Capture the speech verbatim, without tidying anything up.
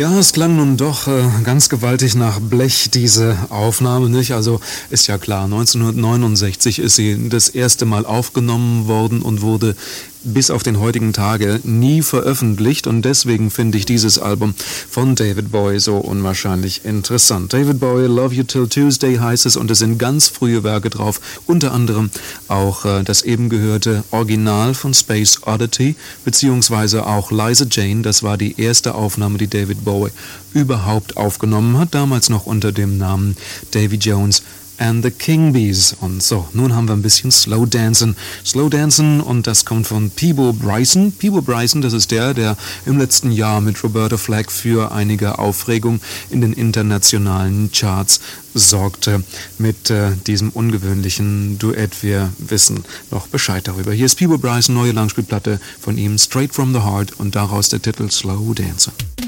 Ja, es klang nun doch äh, ganz gewaltig nach Blech, diese Aufnahme, nicht? Also ist ja klar, neunzehnhundertneunundsechzig ist sie das erste Mal aufgenommen worden und wurde bis auf den heutigen Tage nie veröffentlicht, und deswegen finde ich dieses Album von David Bowie so unwahrscheinlich interessant. David Bowie, Love You Till Tuesday heißt es, und es sind ganz frühe Werke drauf, unter anderem auch äh, das eben gehörte Original von Space Oddity, beziehungsweise auch Liza Jane, das war die erste Aufnahme, die David Bowie überhaupt aufgenommen hat, damals noch unter dem Namen Davy Jones and the King Bees. Und so, nun haben wir ein bisschen Slow Dancin'. Slow Dancin', und das kommt von Peabo Bryson. Peabo Bryson, das ist der, der im letzten Jahr mit Roberta Flack für einige Aufregung in den internationalen Charts sorgte mit äh, diesem ungewöhnlichen Duett. Wir wissen noch Bescheid darüber. Hier ist Peabo Bryson, neue Langspielplatte von ihm, Straight from the Heart, und daraus der Titel Slow Dancin'.